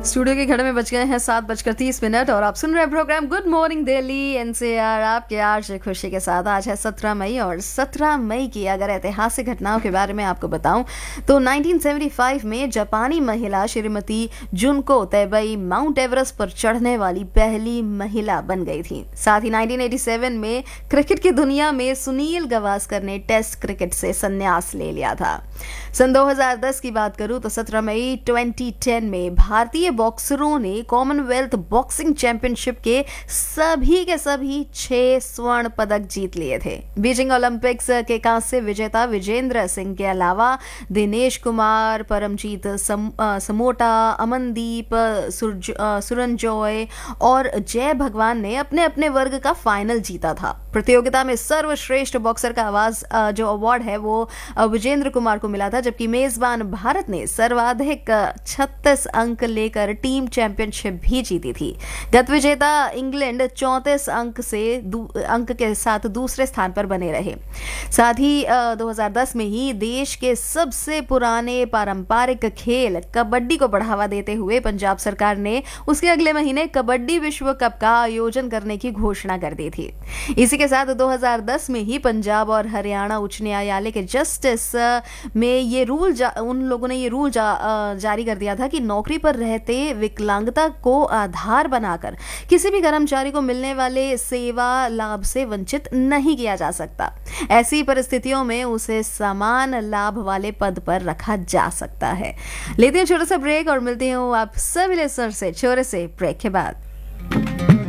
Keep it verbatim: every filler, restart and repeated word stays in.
Studio के घड़े में बज गए हैं सात बजकर तीस मिनट और आप सुन रहे हैं programme good morning Delhi NCR आपके आर्ज खुशी के साथ। आज है सत्रह मई और सत्रह मई की अगर ऐतिहासिक घटनाओं के बारे में आपको बताऊं तो उन्नीस सौ पचहत्तर में जापानी महिला श्रीमती जुनको तैबई माउंट एवरेस्ट पर चढ़ने वाली पहली महिला बन गई थी। साथ ही उन्नीस सौ सत्तासी में क्रिकेट की दुनिया में सुनील गावस्कर ने टेस्ट क्रिकेट से संन्यास ले लिया था। सन दो हज़ार दस की बात करूं तो सत्रह मई दो हज़ार दस में भारतीय बॉक्सरों ने कॉमनवेल्थ बॉक्सिंग चैंपियनशिप के सभी के सभी छह स्वर्ण पदक जीत लिए थे। बीजिंग ओलंपिक्स के कांस्य विजेता विजेंद्र सिंह के अलावा दिनेश कुमार, परमजीत सम, समोटा, अमनदीप, सुरंजॉय और जय भगवान ने अपने अपने वर्ग का फाइनल जीता था। प्रतियोगिता में सर्वश्रेष्ठ बॉक्सर का आवाज जो अवार्ड है वो विजेंद्र कुमार को मिला था, जबकि मेजबान भारत ने सर्वाधिक छत्तीस अंक लेकर टीम चैंपियनशिप भी जीती थी। गत विजेता इंग्लैंड चौंतीस अंक से अंक के साथ दूसरे स्थान पर बने रहे। साथ ही दो हज़ार दस में ही देश के सबसे पुराने पारंपरिक खेल कबड्डी को बढ़ावा देते हुए पंजाब सरकार ने उसके अगले महीने कबड्डी विश्व कप का आयोजन करने की घोषणा कर दी थी। इसी के साथ दो हज़ार दस में ही पंजाब और हरियाणा उच्च न्यायालय के जस्टिस में ये रूल उन लोगों ने ये रूल जा, जारी कर दिया था कि नौकरी पर रहते विकलांगता को आधार बनाकर किसी भी कर्मचारी को मिलने वाले सेवा लाभ से वंचित नहीं किया जा सकता। ऐसी परिस्थितियों में उसे समान लाभ वाले पद पर रखा जा सकता है। लेते हैं छोटा सा ब्रेक और मिलती हूँ आप सभी लिसनर से छोटे से ब्रेक के बाद।